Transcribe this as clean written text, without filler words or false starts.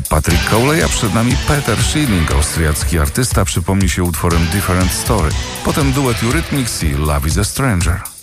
Patrick Cowley, a przed nami Peter Schilling, austriacki artysta, przypomni się utworem Different Story. Potem duet Eurythmics i Love is a Stranger.